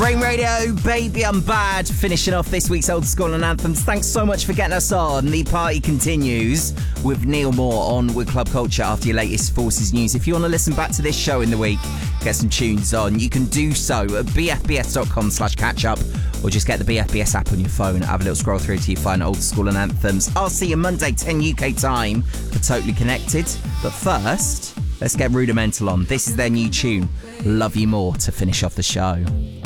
Rain Radio, Baby I'm Bad, finishing off this week's Old School and Anthems. Thanks so much for getting us on. The party continues with Neil Moore on with Club Culture after your latest Forces news. If you want to listen back to this show in the week, get some tunes on, you can do so at bfbs.com/catch-up or just get the BFBS app on your phone. Have a little scroll through till you find Old School and Anthems. I'll see you Monday, 10 UK time for Totally Connected. But first, let's get Rudimental on. This is their new tune, Love You More, to finish off the show.